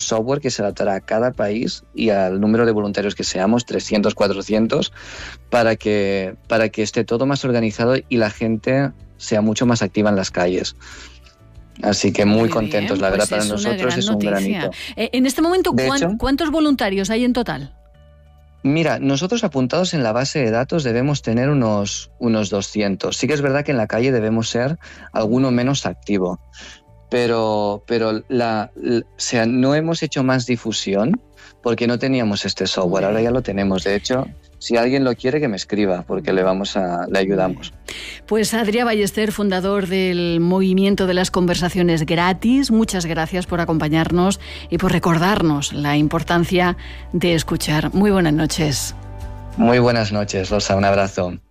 software que se adaptará a cada país y al número de voluntarios que seamos, 300, 400, para que esté todo más organizado y la gente sea mucho más activa en las calles. Así que muy contentos, la verdad, para nosotros es un gran hito. En este momento, ¿cuántos voluntarios hay en total? Mira, nosotros apuntados en la base de datos debemos tener unos 200. Sí que es verdad que en la calle debemos ser alguno menos activo, pero no hemos hecho más difusión porque no teníamos este software. Ahora ya lo tenemos. De hecho, si alguien lo quiere, que me escriba, porque le ayudamos. Pues Adrià Ballester, fundador del Movimiento de las Conversaciones Gratis, muchas gracias por acompañarnos y por recordarnos la importancia de escuchar. Muy buenas noches. Muy buenas noches, Rosa. Un abrazo.